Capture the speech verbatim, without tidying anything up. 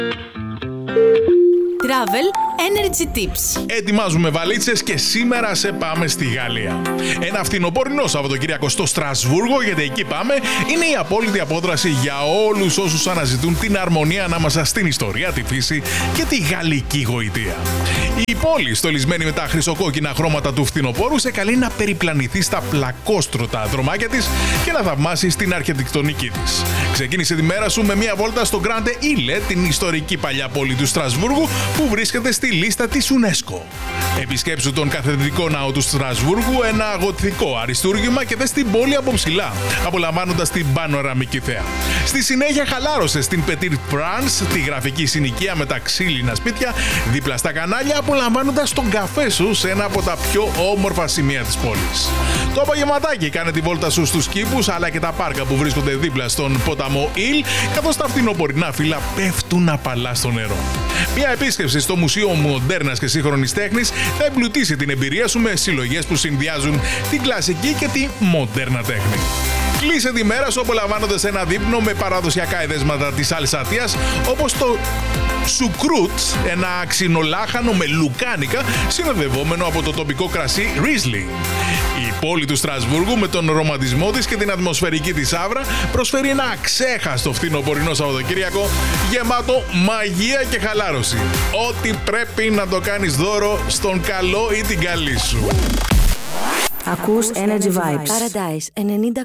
Travel Energy Tips. Ετοιμάζουμε βαλίτσες και σήμερα σε πάμε στη Γαλλία. Ένα φθινοπορεινό Σαββατοκύριακο στο Στρασβούργο, γιατί εκεί πάμε, είναι η απόλυτη απόδραση για όλους όσους αναζητούν την αρμονία ανάμεσα στην ιστορία, τη φύση και τη γαλλική γοητεία. Η πόλη, στολισμένη με τα χρυσοκόκκινα χρώματα του φθινοπόρου, σε καλεί να περιπλανηθεί στα πλακόστρωτα δρομάκια της και να θαυμάσεις την αρχιτεκτονική της. Ξεκίνησε τη μέρα σου με μια βόλτα στο Grande Ile, την ιστορική παλιά πόλη του Στρασβούργου, που βρίσκεται στη λίστα της UNESCO. Επισκέψου τον καθεδρικό ναό του Στρασβούργου, ένα γοτθικό αριστούργημα, και δες την πόλη από ψηλά, απολαμβάνοντας την πανοραμική θέα. Στη συνέχεια χαλάρωσε στην Petite France, τη γραφική συνοικία με τα ξύλινα σπίτια δίπλα στα κανάλια, απολαμβάνοντας τον καφέ σου σε ένα από τα πιο όμορφα σημεία της πόλης. Το απογευματάκι κάνε τη βόλτα σου στους κήπους αλλά και τα πάρκα που βρίσκονται δίπλα στον ποταμό Ιλ, καθώς τα φθινοπορεινά φύλλα πέφτουν απαλά στο νερό. Μια επίσκεψη στο Μουσείο Μοντέρνας και Σύγχρονης Τέχνης θα εμπλουτίσει την εμπειρία σου με συλλογές που συνδυάζουν την κλασική και τη μοντέρνα τέχνη. Κλείσε τη μέρα σου απολαμβάνοντας ένα δείπνο με παραδοσιακά εδέσματα της Αλσατίας, όπως το σουκρούτ, ένα ξινολάχανο με λουκάνικα συνοδευόμενο από το τοπικό κρασί Riesling. Η πόλη του Στρασβούργου, με τον ρομαντισμό της και την ατμοσφαιρική της άβρα, προσφέρει ένα αξέχαστο φθινοπορεινό Σαββατοκύριακο γεμάτο μαγεία και χαλάρωση. Ό,τι πρέπει να το κάνεις δώρο στον καλό ή την καλή σου. Ακούς Energy Vibes. Paradise ενενήντα